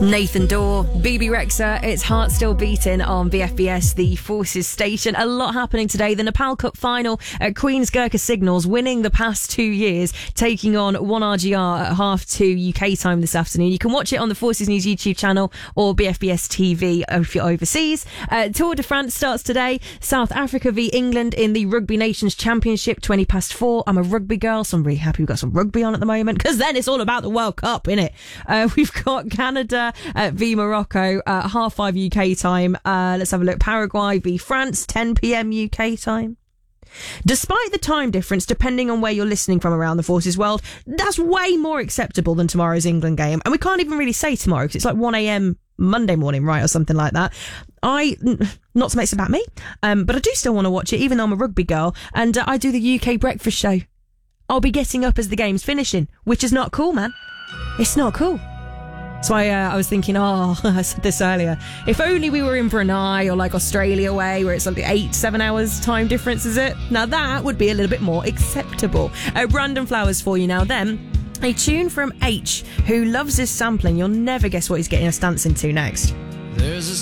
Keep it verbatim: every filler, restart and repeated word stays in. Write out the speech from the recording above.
Nathan Dorr, B B Rexha, it's Heart Still Beating on B F B S, the Forces station. A lot happening today. The Nepal Cup final at Queen's Gurkha Signals, winning the past two years, taking on one R G R at half two U K time this afternoon. You can watch it on the Forces News YouTube channel or B F B S T V if you're overseas. Uh, Tour de France starts today. South Africa v England in the Rugby Nations Championship, twenty past four. I'm a rugby girl, so I'm really happy we've got some rugby on at the moment, because then it's all about the World Cup, innit? Uh, we've got Canada Uh, v Morocco, uh, half five U K time. Uh, let's have a look. Paraguay v France, ten p.m. U K time. Despite the time difference, depending on where you're listening from around the Forces world, that's way more acceptable than tomorrow's England game. And we can't even really say tomorrow, because it's like one a.m. Monday morning, right, or something like that. I, not to make it about me, um, but I do still want to watch it, even though I'm a rugby girl, and uh, I do the U K breakfast show. I'll be getting up as the game's finishing, which is not cool, man. It's not cool. So I, uh, I was thinking, oh, I said this earlier, if only we were in Brunei or like Australia way, where it's like eight, seven hours time difference, is it? Now that would be a little bit more acceptable. Uh, Brandon Flowers for you now then. A tune from H, who loves his sampling. You'll never guess what he's getting us dancing to next. There's a